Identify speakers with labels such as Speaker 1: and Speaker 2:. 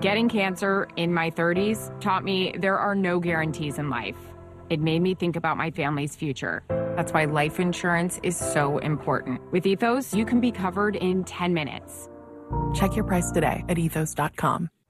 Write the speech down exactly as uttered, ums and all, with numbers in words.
Speaker 1: Getting cancer in my thirties taught me there are no guarantees in life. It made me think about my family's future. That's why life insurance is so important. With Ethos, you can be covered in ten minutes.
Speaker 2: Check your price today at ethos dot com.